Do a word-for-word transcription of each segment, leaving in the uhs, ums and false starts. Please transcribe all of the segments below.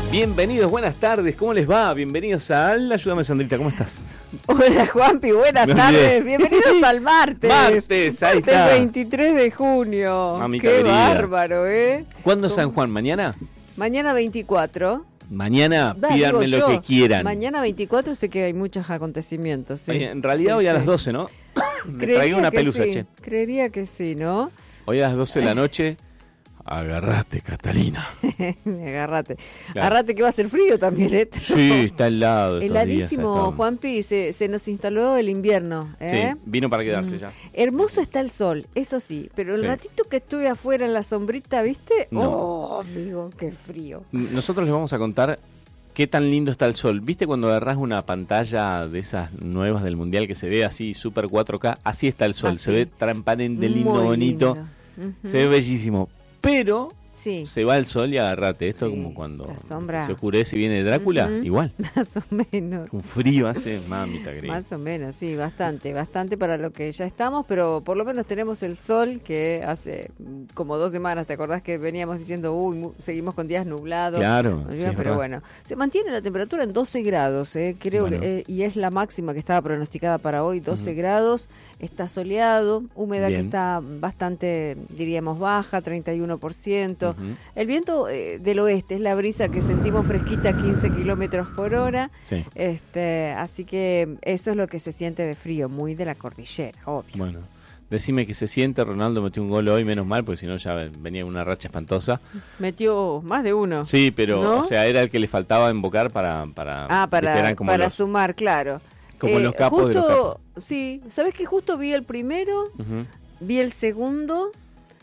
Bienvenidos, buenas tardes, ¿cómo les va? Bienvenidos al Ayúdame Sandrita, ¿cómo estás? Hola Juanpi, buenas Muy tardes, bien. bienvenidos al martes. Martes, ahí Martes está. veintitrés de junio. Mamita Qué querida. bárbaro, ¿eh? ¿Cuándo es San Juan? ¿Mañana? Mañana veinticuatro. Mañana Va, pídanme digo lo yo, que quieran. Mañana veinticuatro sé que hay muchos acontecimientos. Sí. Oye, en realidad Sí, hoy a sí. las doce, ¿no? Me Creería traigo una que pelusa, sí, che. Creería que sí, ¿no? Hoy a las doce de la noche, agarrate, Catalina. Agarrate. Claro. Agarrate que va a ser frío también, ¿eh? Sí, está helado estos días, Heladísimo, está- Juanpi, se, se nos instaló el invierno, ¿eh? Sí, vino para quedarse ya. Hermoso está el sol, eso sí, pero el Sí. ratito que estuve afuera en la sombrita, ¿viste? No. Oh, amigo, qué frío. Nosotros les vamos a contar qué tan lindo está el sol. ¿Viste cuando agarrás una pantalla de esas nuevas del Mundial que se ve así, super cuatro K? Así está el sol, Así. se ve transparente, lindo, Muy bonito, lindo. Ujú. se ve bellísimo. Pero Sí, se va el sol y agarrate. Esto Sí, como cuando la sombra. se oscurece y viene Drácula, Ujú. igual. más o menos. Un frío hace, mamita querida. Más o menos, sí, bastante, bastante para lo que ya estamos, pero por lo menos tenemos el sol que hace mm, como dos semanas, ¿te acordás que veníamos diciendo, uy, mu- seguimos con días nublados? Claro, No sí, llueve, es pero verdad. bueno, se mantiene la temperatura en doce grados, eh, creo Bueno. que, eh, y es la máxima que estaba pronosticada para hoy, doce grados, está soleado, humedad Bien. que está bastante, diríamos, baja, treinta y uno por ciento. Ujú. El viento eh, del oeste es la brisa que sentimos fresquita, quince kilómetros por hora. Sí. Este, así que eso es lo que se siente de frío, muy de la cordillera, obvio. Bueno, decime que se siente. Ronaldo metió un gol hoy, menos mal, porque si no ya venía una racha espantosa. Metió más de uno. Sí, pero, ¿No? o sea, era el que le faltaba invocar para... para Ah, viste, para, eran como para los- sumar, claro. como los capos de los justo, sí, ¿sabes que justo vi el primero, Ujú. vi el segundo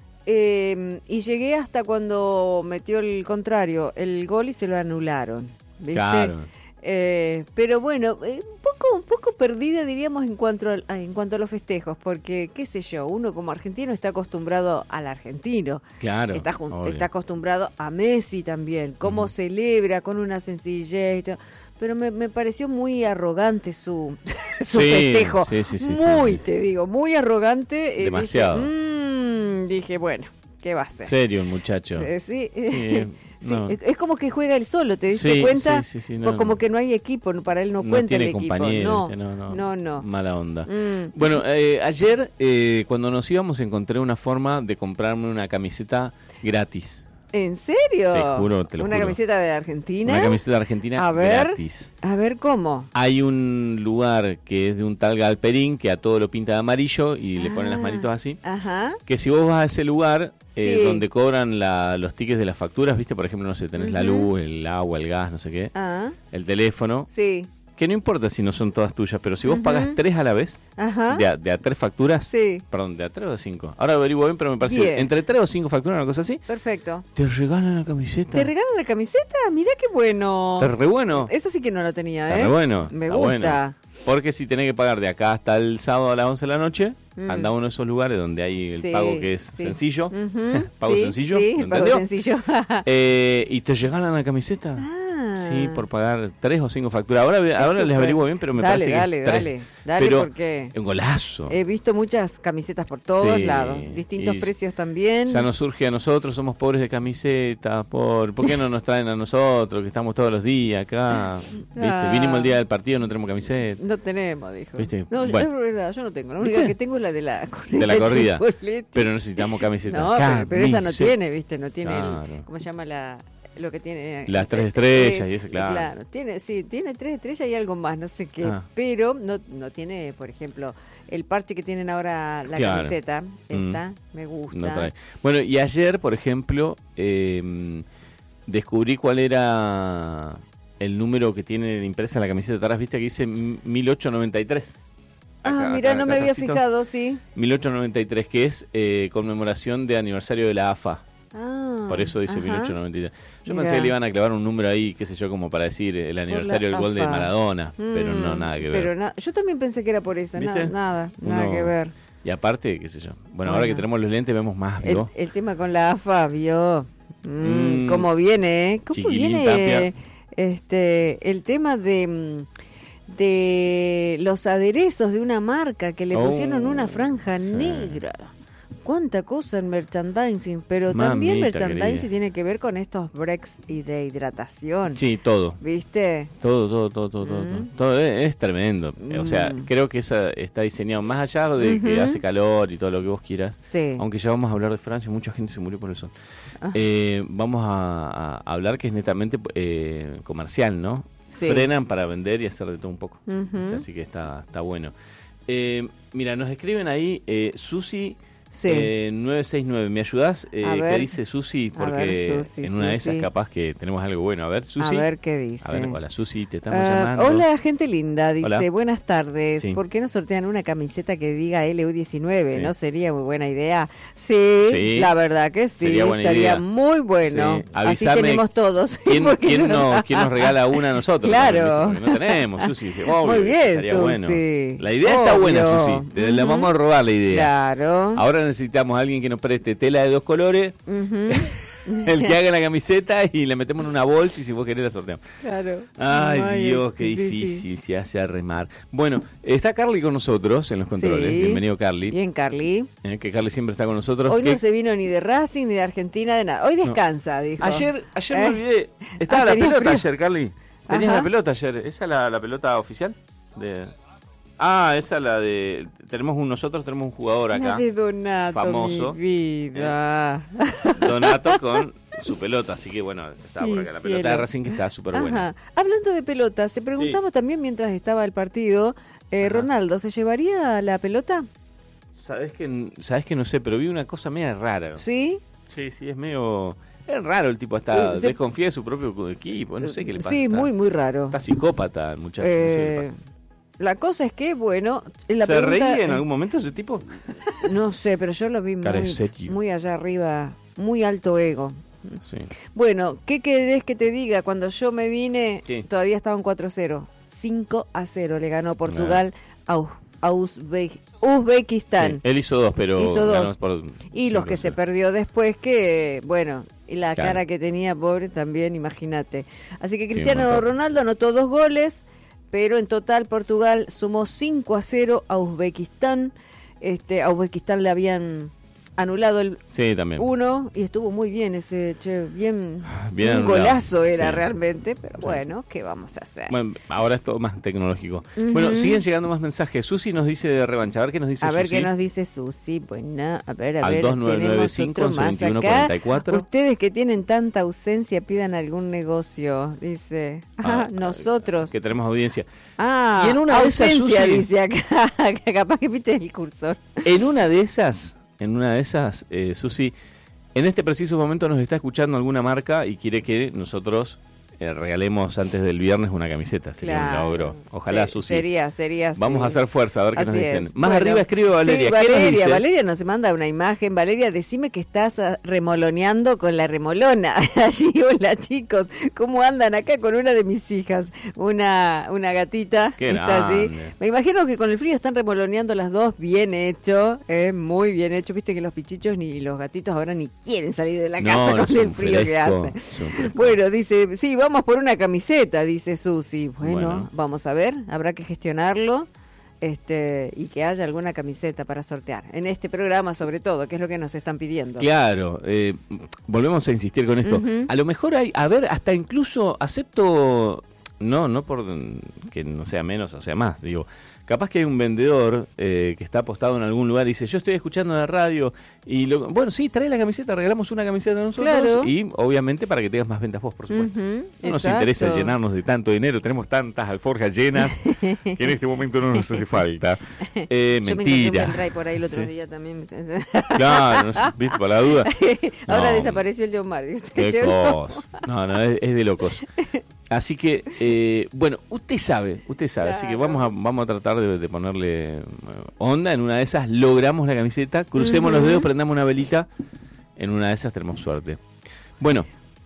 eh, y llegué hasta cuando metió el contrario, el gol y se lo anularon, ¿viste? Claro. Eh, pero bueno, eh, un poco un poco perdida diríamos en cuanto a, en cuanto a los festejos, porque qué sé yo, uno como argentino está acostumbrado al argentino, Claro, está, jun- obvio. está acostumbrado a Messi también, cómo Ujú. celebra con una sencillez, y todo. Pero me, me pareció muy arrogante su, su Sí, festejo, sí, sí, sí, muy sí. te digo, muy arrogante. eh, Demasiado. Dije, "Mm", dije, bueno, ¿qué va a hacer? Serio el muchacho. Eh, sí, Sí, sí, no. es, es como que juega él solo, ¿te diste Sí, cuenta? sí, sí, sí, Pues no. como que no hay equipo, para él no, No cuenta tiene el equipo. compañero, No, ¿viste? no, no, no, no. Mala onda. Mm. Bueno, eh, ayer eh, cuando nos íbamos encontré una forma de comprarme una camiseta gratis. ¿En serio? Te juro, te lo ¿Una juro. camiseta de Argentina? Una camiseta argentina A ver. gratis. A ver, ¿cómo? Hay un lugar que es de un tal Galperín que a todo lo pinta de amarillo y le ponen las Ah, manitos así. Ajá. Que si vos vas a ese lugar eh, Sí. donde cobran la, los tickets de las facturas, viste, por ejemplo, no sé, tenés la Ujú. luz, el agua, el gas, no sé qué, Ah, el teléfono, sí. que no importa si no son todas tuyas, pero si vos Ujú. pagás tres a la vez, Ajá. de a, de a tres facturas, Sí. perdón, de a tres o de cinco, ahora averiguo bien, pero me parece Bien. entre tres o cinco facturas, una cosa así, Perfecto. te regalan la camiseta. ¿Te regalan la camiseta? Mirá qué bueno. Está re bueno. Eso sí que no lo tenía, Está ¿eh? re bueno. Me está gusta. bueno. Porque si tenés que pagar de acá hasta el sábado a las once de la noche, Mm. anda a uno de esos lugares donde hay el Sí, pago que es sí. sencillo. Ujú. ¿Pago Sí, sencillo? Sí, ¿Lo el pago entendió? sencillo. Eh, ¿Y te regalan la camiseta? Ah. Sí, por pagar tres o cinco facturas. Ahora, Es ahora les súper. averiguo bien, pero me Dale, parece que dale, es tres. dale, dale, Pero porque un golazo. he visto muchas camisetas por todos Sí, lados, distintos y precios también. Ya nos surge a nosotros, somos pobres de camisetas. Por, ¿Por qué no nos traen a nosotros, que estamos todos los días acá? ¿Viste? Ah. Vinimos el día del partido, no tenemos camiseta. No tenemos, dijo. ¿Viste? No, yo- Bueno. es verdad, yo no tengo. La única ¿Viste? que tengo es la de la De la corrida. Chipoletti. Pero necesitamos camisetas. No, pero, pero esa no Camiseta. tiene, ¿viste? No tiene, el- Claro. ¿cómo se llama la lo que tiene? Las tres Eh, estrellas eh, y eso, claro. Claro, tiene, sí, tiene tres estrellas y algo más, no sé qué. Ah. Pero no, no tiene, por ejemplo, el parche que tienen ahora la Claro. camiseta. Mm. Esta, me gusta. No trae. Bueno, y ayer, por ejemplo, eh, descubrí cuál era el número que tiene impresa la camiseta de atrás. ¿Viste que dice mil ochocientos noventa y tres? Ah, Acá, mira, acá, no acá me había atrásito. fijado, sí. mil ochocientos noventa y tres, que es eh, conmemoración de aniversario de la A F A. Ah, Por eso dice ajá. mil ochocientos noventa y tres. Yo Mirá. pensé que le iban a clavar un número ahí, qué sé yo, como para decir el aniversario del gol de A F A. Maradona. Pero no, Mm, nada que ver. Pero na- yo también pensé que era por eso, na- ¿Viste? nada, nada Uno- que ver. Y aparte, qué sé yo. Bueno, ahora Bueno. que tenemos los lentes vemos más, El, ¿no? el tema con la A F A, vio. Mm, Mm. ¿Cómo viene, eh? ¿Cómo Chiquilín, viene Tapia. este el tema de, mm, de los aderezos de una marca que le Oh, pusieron una franja sí. negra? cuánta cosa en merchandising, pero Mamita también merchandising querida. tiene que ver con estos breaks y de hidratación. Sí, todo. ¿Viste? Todo, todo, todo, todo, todo, Mm. todo. Todo es, es tremendo. O sea, Mm. creo que esa está diseñado más allá de que Ujú. hace calor y todo lo que vos quieras. Sí. Aunque ya vamos a hablar de Francia, mucha gente se murió por el sol. Ah. Eh, vamos a, a hablar que es netamente eh, comercial, ¿no? Sí. Frenan para vender y hacer de todo un poco. Ujú. Así que está, está bueno. Eh, mira, nos escriben ahí, eh, Susi Sí. eh, nueve seis nueve. ¿Me ayudás? Eh, A ¿Qué ver. dice Susi? A Porque ver, Susi, en una de Susi. esas capaz que tenemos algo bueno. A ver, Susi. A ver qué dice. A ver, hola Susi, te estamos Ah, llamando. hola, gente linda. Dice, Hola. buenas tardes. Sí. ¿Por qué no sortean una camiseta que diga L U diecinueve? Sí. ¿No sería muy buena idea? Sí, Sí. la verdad que sí. Sería buena Estaría idea. muy bueno. Sí. Así Avísame tenemos todos. ¿Quién, ¿Por qué quién no? nos, quién nos regala una a nosotros? Claro. Porque no tenemos, Susi. Dice, obvio, Muy bien, estaría Susi. bueno. La idea está Obvio. buena, Susi. Te la Ujú. vamos a robar la idea. Claro. Ahora necesitamos a alguien que nos preste tela de dos colores, Ujú. el que haga la camiseta y la metemos en una bolsa y si vos querés la sorteamos. Claro. Ay, Dios, qué sí, sí. difícil se hace a remar. Bueno, está Carly con nosotros en los controles. Sí. Bienvenido, Carly. Bien, Carly. Eh, que Carly siempre está con nosotros. Hoy Que- no se vino ni de Racing, ni de Argentina, de nada. Hoy descansa, dijo. Ayer, ayer ¿Eh? me olvidé. Estaba Ah, la ¿tenía pelota frío? ayer, Carly. Tenías Ajá. la pelota ayer. ¿Esa es la, la pelota oficial? De... Ah, esa es la de... Tenemos un, nosotros tenemos un jugador acá. La de Donato, famoso. mi vida. Donato con su pelota. Así que bueno, está Sí, por acá la cielo. pelota de Racing que está súper buena. Ajá. Hablando de pelotas, se preguntaba también mientras estaba el partido, eh, Ajá. Ronaldo, ¿se llevaría la pelota? ¿Sabes que, sabes que no sé, pero vi una cosa media rara. ¿Sí? Sí, sí, es medio... Es raro el tipo, hasta Eh, se- desconfía de su propio equipo. No sé qué le pasa. Sí, está, muy, muy raro. Está psicópata el muchacho. no sé qué le Eh, pasa. la cosa es que, bueno, la ¿Se pregunta- reía en algún momento ese tipo? No sé, pero yo lo vi Cara de muy, serio. muy allá arriba, muy alto ego. Sí. Bueno, ¿qué querés que te diga? Cuando yo me vine, Sí. todavía estaban cuatro cero. cinco a cero le ganó Portugal a, Uz- a Uzbe- Uzbekistán. Sí, él hizo dos, pero Hizo dos. ganó por Y los cinco que se cero. perdió después, que, bueno, y la Claro. cara que tenía, pobre, también, imagínate. Así que Sí, un Cristiano montón. Ronaldo anotó dos goles, pero en total Portugal sumó cinco a cero a Uzbekistán. Este, a Uzbekistán le habían anulado el Sí, también. uno y estuvo muy bien ese, che, bien, Bien un anulado. golazo era Sí. realmente, pero Sí. bueno, ¿qué vamos a hacer? Bueno, ahora es todo más tecnológico. Ujú. Bueno, siguen llegando más mensajes. Susi nos dice de revancha. A ver qué nos dice A ver Susi. qué nos dice Susi. Bueno, a ver, a Al ver, dos nueve nueve tenemos cinco, otro más once veintiuno, acá. cuarenta y cuatro. Ustedes que tienen tanta ausencia, pidan algún negocio, dice. Ah, Ah, nosotros. Que tenemos audiencia. Ah, Y en una de esas, ausencia, Susi- dice acá. Que capaz que viste el cursor. En una de esas, en una de esas, eh, Susi, en este preciso momento nos está escuchando alguna marca y quiere que nosotros eh, regalemos antes del viernes una camiseta. Sería un logro. Ojalá, Se- Susi. Sería, sería. Vamos sí. a hacer fuerza, a ver qué nos Así dicen. es. Más Bueno, arriba escribe Valeria. Sí, ¿Qué nos Valeria, dice? Valeria nos manda una imagen. Valeria, decime que estás ah, remoloneando con la remolona. Allí, hola chicos, ¿cómo andan acá con una de mis hijas? Una, una gatita Qué está allí. grande. Me imagino que con el frío están remoloneando las dos, bien hecho, eh, muy bien hecho. Viste que los pichichos ni los gatitos ahora ni quieren salir de la No, casa no, con es el un frío que fresco, hace. es un fresco. Bueno, dice, sí, vamos por una camiseta, dice Susi. Bueno, Bueno. vamos a ver, habrá que gestionarlo este y que haya alguna camiseta para sortear. En este programa, sobre todo, que es lo que nos están pidiendo. Claro, eh, volvemos a insistir con esto. Ujú. A lo mejor hay, a ver, hasta incluso acepto, no, no por que no sea menos o sea más, digo, capaz que hay un vendedor eh, que está apostado en algún lugar y dice, yo estoy escuchando la radio y, lo, bueno, sí, trae la camiseta, regalamos una camiseta nosotros Claro. y obviamente para que tengas más ventas vos, por supuesto. Ujú, No nos exacto. interesa llenarnos de tanto dinero, tenemos tantas alforjas llenas que en este momento no nos hace falta. Eh, Yo me encontré un mentira. pendrive por ahí el otro Sí. día también. Claro, no sé, viste, por la duda. Ahora No. desapareció el John Mar. Qué cosa. No, no, es, es de locos. Así que, eh, bueno, usted sabe, usted sabe. Así que Claro. vamos a, vamos a tratar de, de ponerle eh, onda. En una de esas logramos la camiseta, crucemos los Ujú. dedos, prendamos una velita. En una de esas tenemos suerte. Bueno,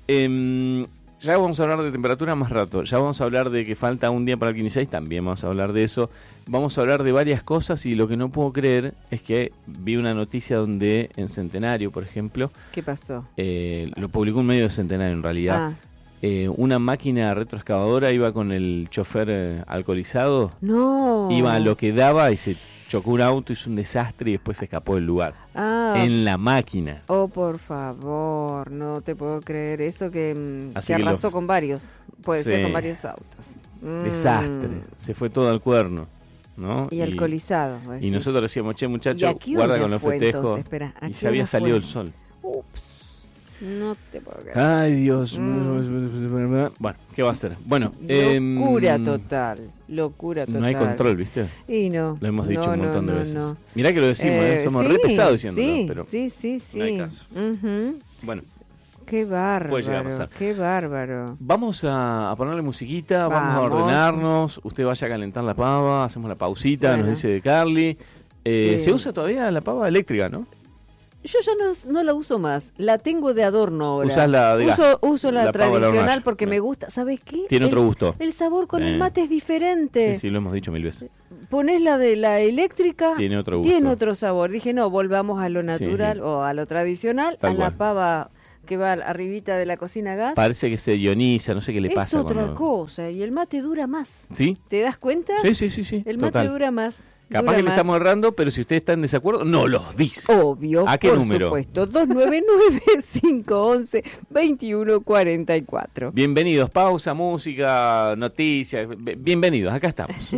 em, ya vamos a hablar de temperatura más rato. Ya vamos a hablar de que falta un día para el quince y seis. También vamos a hablar de eso. Vamos a hablar de varias cosas y lo que no puedo creer es que vi una noticia donde en Centenario, por ejemplo, ¿Qué pasó? eh, lo publicó un medio de Centenario en realidad. Ah, Eh, una máquina retroexcavadora iba con el chofer eh, alcoholizado, no. iba a lo que daba y se chocó un auto, hizo un desastre y después se escapó del lugar. Ah. En la máquina. Oh, por favor, no te puedo creer. Eso que, Así que que arrasó los- con varios. Puede Sí. ser con varios autos. Mm. Desastre. Se fue todo al cuerno, ¿no? Y alcoholizado. vos Y decís. nosotros decíamos, che, ¿Y muchacho, a qué guarda hora con los fue festejos. entonces? Espera, ¿a Y qué ya había hora salido fue? el sol. Ups. No te puedo creer. Ay, Dios. Mm. Bueno, ¿qué va a hacer? Bueno, Locura em, total. Locura total. No hay control, ¿viste? Y no. Lo hemos dicho no, un montón no, de no, veces. no. Mirá que lo decimos, ¿eh? Eh, Somos sí, re pesados diciéndolo, sí, pero sí, sí, sí. no hay caso. Ujú. bueno. Qué bárbaro. Puede llegar a pasar. Qué bárbaro. Vamos a, a ponerle musiquita, vamos. Vamos. a ordenarnos, usted vaya a calentar la pava, hacemos la pausita, Bueno. nos dice de Carly. Eh, Eh. Se usa todavía la pava eléctrica, ¿no? Yo ya no, no la uso más. La tengo de adorno ahora. Usás la de gas. Uso, uso la, La pava a la tradicional hornalla. porque Bien. me gusta. ¿Sabes qué? Tiene El- otro gusto. El sabor con Eh. el mate es diferente. Sí, sí, lo hemos dicho mil veces. Ponés la de la eléctrica. Tiene otro gusto. Tiene otro sabor. Dije, no, volvamos a lo natural sí. o a lo tradicional. Tal a la cual. pava que va arribita de la cocina a gas. Parece que se ioniza, no sé qué le es pasa. otra cuando- cosa. Y el mate dura más. ¿Sí? ¿Te das cuenta? Sí, sí, sí, sí. El mate total. dura más. Capaz dura que le más. estamos errando, pero si usted está en desacuerdo, no lo dice. Obvio, ¿A qué por número? supuesto. dos nueve nueve, cinco once, veintiuno cuarenta y cuatro. Bienvenidos, pausa, música, noticias. b- Bienvenidos, acá estamos.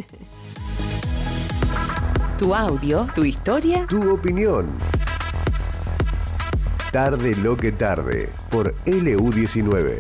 Tu audio, tu historia. Tu opinión. Tarde lo que tarde, por L U diecinueve.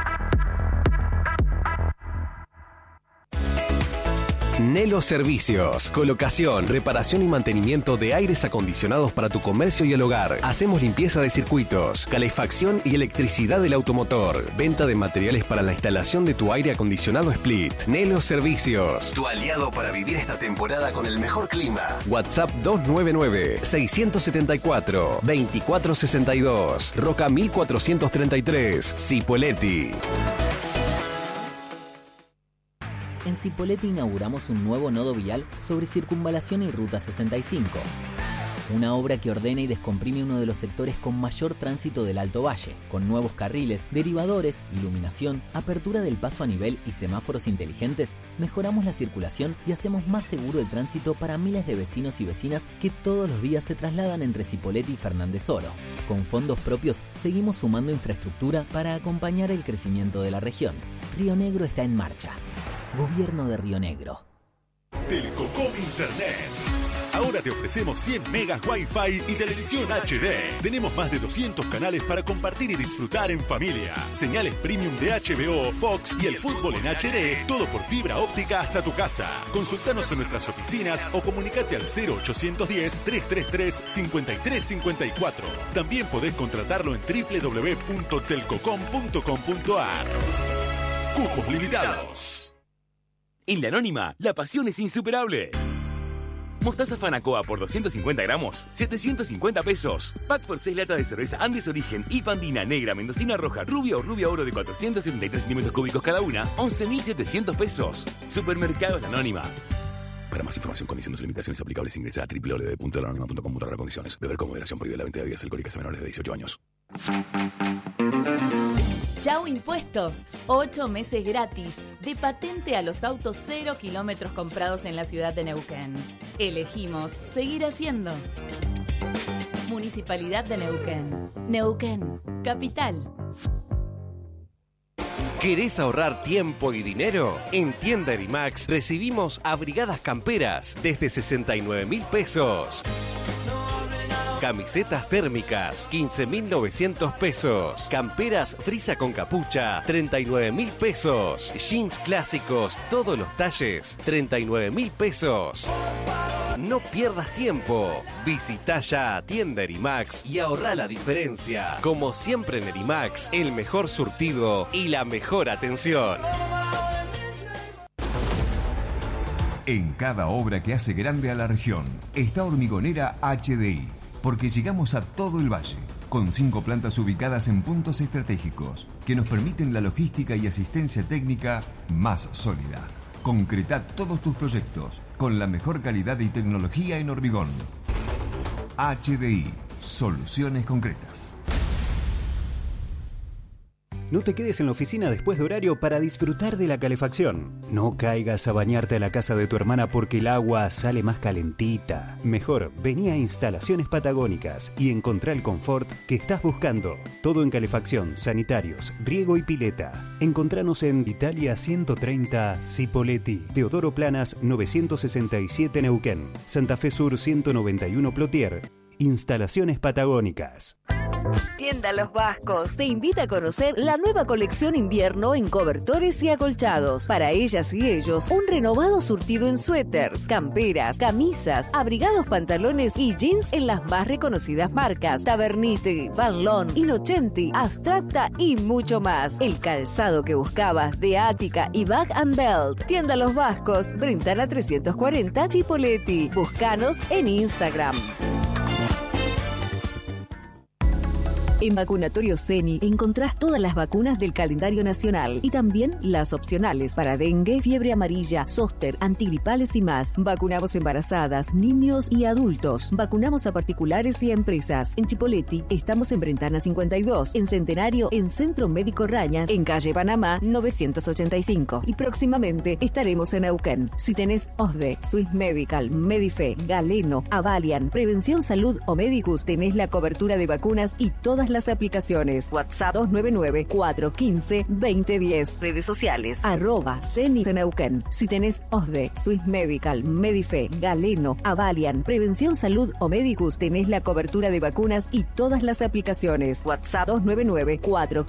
Nelo Servicios. Colocación, reparación y mantenimiento de aires acondicionados para tu comercio y el hogar. Hacemos limpieza de circuitos, calefacción y electricidad del automotor. Venta de materiales para la instalación de tu aire acondicionado Split. Nelo Servicios. Tu aliado para vivir esta temporada con el mejor clima. WhatsApp dos nueve nueve, seis siete cuatro, dos cuatro seis dos. Roca mil cuatrocientos treinta y tres. Cipolletti. En Cipolletti inauguramos un nuevo nodo vial sobre Circunvalación y Ruta sesenta y cinco. Una obra que ordena y descomprime uno de los sectores con mayor tránsito del Alto Valle, con nuevos carriles, derivadores, iluminación, apertura del paso a nivel y semáforos inteligentes. Mejoramos la circulación y hacemos más seguro el tránsito para miles de vecinos y vecinas que todos los días se trasladan entre Cipolletti y Fernández Oro. Con fondos propios seguimos sumando infraestructura para acompañar el crecimiento de la región. Río Negro está en marcha. Gobierno de Río Negro. Telcocom Internet. Ahora te ofrecemos cien megas Wi-Fi y televisión H D. Tenemos más de doscientos canales para compartir y disfrutar en familia. Señales premium de H B O, Fox y el fútbol en H D. Todo por fibra óptica hasta tu casa. Consultanos en nuestras oficinas o comunicate al cero ochocientos diez, trescientos treinta y tres, cincuenta y tres cincuenta y cuatro. También podés contratarlo en doble u doble u doble u punto telcocom punto com punto a r. Cupos limitados. En La Anónima, la pasión es insuperable. Mostaza Fanacoa por doscientos cincuenta gramos, setecientos cincuenta pesos. Pack por seis latas de cerveza Andes Origen y Pandina Negra, Mendocina Roja, Rubia o Rubia Oro de cuatrocientos setenta y tres centímetros cúbicos cada una, once mil setecientos pesos. Supermercados La Anónima. Para más información, condiciones y limitaciones aplicables, ingresa a doble u doble u doble u punto la anónima punto com punto a r condiciones. Beber con moderación, prohibida la venta de bebidas alcohólicas a menores de dieciocho años. Chau Impuestos. Ocho meses gratis de patente a los autos cero kilómetros comprados en la ciudad de Neuquén. Elegimos seguir haciendo. Municipalidad de Neuquén. Neuquén, capital. ¿Querés ahorrar tiempo y dinero? En Tienda Erimax recibimos abrigadas camperas desde sesenta y nueve mil pesos. Camisetas térmicas, quince mil novecientos pesos. Camperas frisa con capucha, treinta y nueve mil pesos. Jeans clásicos, todos los talles, treinta y nueve mil pesos. No pierdas tiempo. Visita ya a Tienda Erimax y ahorra la diferencia. Como siempre en Erimax, el mejor surtido y la mejor atención. En cada obra que hace grande a la región está Hormigonera H D I, porque llegamos a todo el valle, con cinco plantas ubicadas en puntos estratégicos que nos permiten la logística y asistencia técnica más sólida. Concreta todos tus proyectos con la mejor calidad y tecnología en hormigón. H D I, soluciones concretas. No te quedes en la oficina después de horario para disfrutar de la calefacción. No caigas a bañarte a la casa de tu hermana porque el agua sale más calentita. Mejor, vení a Instalaciones Patagónicas y encontrá el confort que estás buscando. Todo en calefacción, sanitarios, riego y pileta. Encontranos en Italia ciento treinta Cipolletti, Teodoro Planas novecientos sesenta y siete Neuquén, Santa Fe Sur ciento noventa y uno Plotier. Instalaciones Patagónicas. Tienda Los Vascos te invita a conocer la nueva colección invierno en cobertores y acolchados. Para ellas y ellos, un renovado surtido en suéteres, camperas, camisas, abrigados, pantalones y jeans en las más reconocidas marcas: Tabernite, Van Loon, Innocenti, Abstracta y mucho más. El calzado que buscabas de Ática y Bag and Belt. Tienda Los Vascos, Brentana trescientos cuarenta, Chipolletti. Búscanos en Instagram. En Vacunatorio Ceni encontrás todas las vacunas del calendario nacional y también las opcionales para dengue, fiebre amarilla, zóster, antigripales y más. Vacunamos embarazadas, niños y adultos. Vacunamos a particulares y a empresas. En Chipolletti estamos en Brentana cincuenta y dos, en Centenario en Centro Médico Raña, en calle Panamá novecientos ochenta y cinco. Y próximamente estaremos en Neuquén. Si tenés O S D E, Swiss Medical, Medife, Galeno, Avalian, Prevención Salud o Medicus, tenés la cobertura de vacunas y todas las aplicaciones. WhatsApp dos nueve nueve, cuatro uno cinco, dos cero uno cero. Redes sociales arroba Ceni Neuquén. Si tenés O S D E, Swiss Medical, Medife, Galeno, Avalian, Prevención Salud o Medicus, tenés la cobertura de vacunas y todas las aplicaciones. WhatsApp dos nueve nueve, cuatro